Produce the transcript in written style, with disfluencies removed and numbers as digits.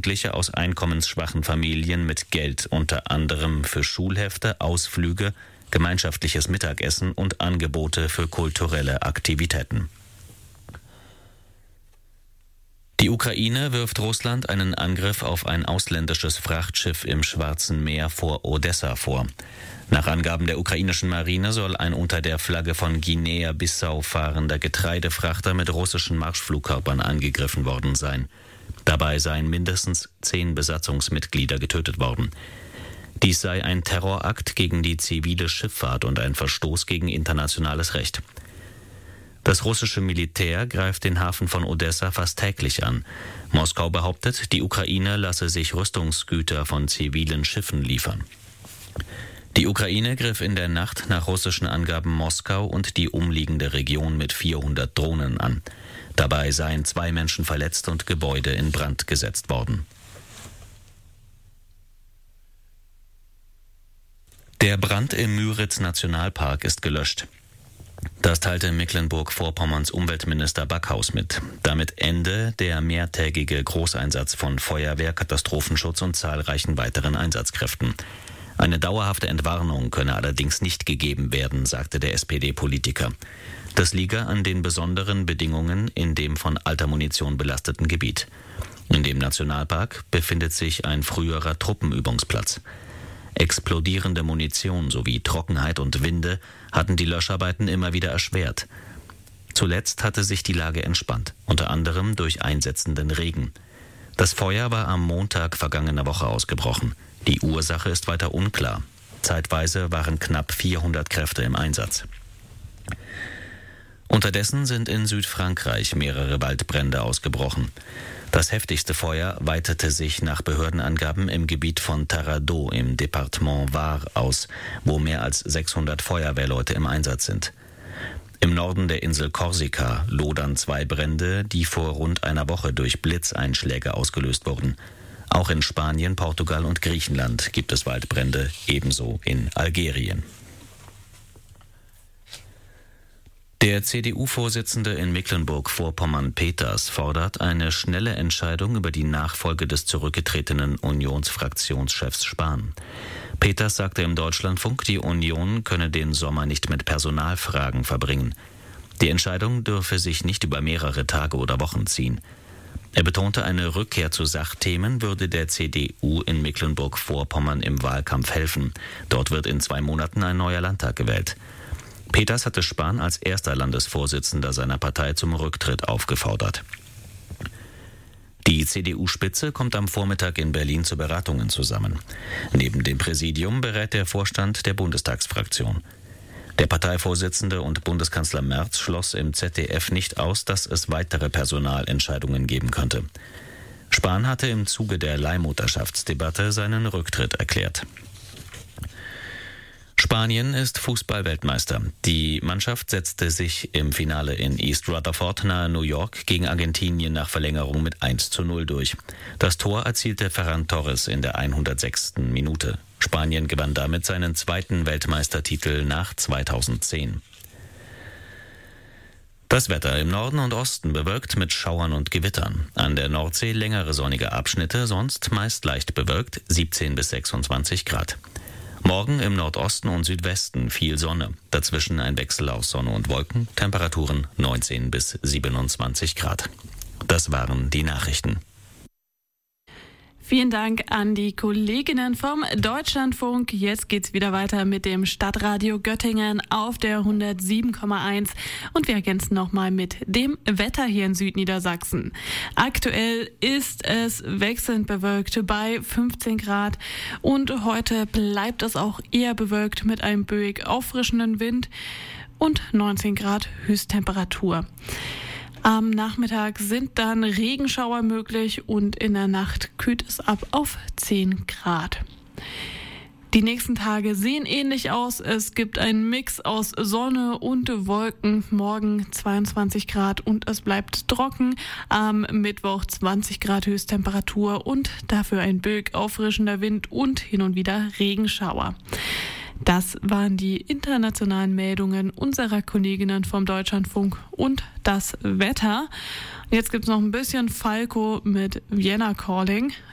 Jugendliche aus einkommensschwachen Familien mit Geld, unter anderem für Schulhefte, Ausflüge, gemeinschaftliches Mittagessen und Angebote für kulturelle Aktivitäten. Die Ukraine wirft Russland einen Angriff auf ein ausländisches Frachtschiff im Schwarzen Meer vor Odessa vor. Nach Angaben der ukrainischen Marine soll ein unter der Flagge von Guinea-Bissau fahrender Getreidefrachter mit russischen Marschflugkörpern angegriffen worden sein. Dabei seien mindestens 10 Besatzungsmitglieder getötet worden. Dies sei ein Terrorakt gegen die zivile Schifffahrt und ein Verstoß gegen internationales Recht. Das russische Militär greift den Hafen von Odessa fast täglich an. Moskau behauptet, die Ukraine lasse sich Rüstungsgüter von zivilen Schiffen liefern. Die Ukraine griff in der Nacht nach russischen Angaben Moskau und die umliegende Region mit 400 Drohnen an. Dabei seien 2 Menschen verletzt und Gebäude in Brand gesetzt worden. Der Brand im Müritz-Nationalpark ist gelöscht. Das teilte Mecklenburg-Vorpommerns Umweltminister Backhaus mit. Damit Ende der mehrtägige Großeinsatz von Feuerwehr, Katastrophenschutz und zahlreichen weiteren Einsatzkräften. Eine dauerhafte Entwarnung könne allerdings nicht gegeben werden, sagte der SPD-Politiker. Das liege an den besonderen Bedingungen in dem von alter Munition belasteten Gebiet. In dem Nationalpark befindet sich ein früherer Truppenübungsplatz. Explodierende Munition sowie Trockenheit und Winde hatten die Löscharbeiten immer wieder erschwert. Zuletzt hatte sich die Lage entspannt, unter anderem durch einsetzenden Regen. Das Feuer war am Montag vergangener Woche ausgebrochen. Die Ursache ist weiter unklar. Zeitweise waren knapp 400 Kräfte im Einsatz. Unterdessen sind in Südfrankreich mehrere Waldbrände ausgebrochen. Das heftigste Feuer weitete sich nach Behördenangaben im Gebiet von Taradot im Departement Var aus, wo mehr als 600 Feuerwehrleute im Einsatz sind. Im Norden der Insel Korsika lodern 2 Brände, die vor rund einer Woche durch Blitzeinschläge ausgelöst wurden. Auch in Spanien, Portugal und Griechenland gibt es Waldbrände, ebenso in Algerien. Der CDU-Vorsitzende in Mecklenburg-Vorpommern Peters fordert eine schnelle Entscheidung über die Nachfolge des zurückgetretenen Unionsfraktionschefs Spahn. Peters sagte im Deutschlandfunk, die Union könne den Sommer nicht mit Personalfragen verbringen. Die Entscheidung dürfe sich nicht über mehrere Tage oder Wochen ziehen. Er betonte, eine Rückkehr zu Sachthemen würde der CDU in Mecklenburg-Vorpommern im Wahlkampf helfen. Dort wird in 2 Monaten ein neuer Landtag gewählt. Peters hatte Spahn als erster Landesvorsitzender seiner Partei zum Rücktritt aufgefordert. Die CDU-Spitze kommt am Vormittag in Berlin zu Beratungen zusammen. Neben dem Präsidium berät der Vorstand der Bundestagsfraktion. Der Parteivorsitzende und Bundeskanzler Merz schloss im ZDF nicht aus, dass es weitere Personalentscheidungen geben könnte. Spahn hatte im Zuge der Leihmutterschaftsdebatte seinen Rücktritt erklärt. Spanien ist Fußball-Weltmeister. Die Mannschaft setzte sich im Finale in East Rutherford nahe New York gegen Argentinien nach Verlängerung mit 1:0 durch. Das Tor erzielte Ferran Torres in der 106. Minute. Spanien gewann damit seinen 2. Weltmeistertitel nach 2010. Das Wetter im Norden und Osten bewölkt mit Schauern und Gewittern. An der Nordsee längere sonnige Abschnitte, sonst meist leicht bewölkt, 17 bis 26 Grad. Morgen im Nordosten und Südwesten viel Sonne, dazwischen ein Wechsel aus Sonne und Wolken, Temperaturen 19 bis 27 Grad. Das waren die Nachrichten. Vielen Dank an die Kolleginnen vom Deutschlandfunk. Jetzt geht's wieder weiter mit dem Stadtradio Göttingen auf der 107,1 und wir ergänzen nochmal mit dem Wetter hier in Südniedersachsen. Aktuell ist es wechselnd bewölkt bei 15 Grad und heute bleibt es auch eher bewölkt mit einem böig auffrischenden Wind und 19 Grad Höchsttemperatur. Am Nachmittag sind dann Regenschauer möglich und in der Nacht kühlt es ab auf 10 Grad. Die nächsten Tage sehen ähnlich aus. Es gibt einen Mix aus Sonne und Wolken. Morgen 22 Grad und es bleibt trocken. Am Mittwoch 20 Grad Höchsttemperatur und dafür ein böig auffrischender Wind und hin und wieder Regenschauer. Das waren die internationalen Meldungen unserer Kolleginnen vom Deutschlandfunk und das Wetter. Jetzt gibt's noch ein bisschen Falco mit Vienna Calling.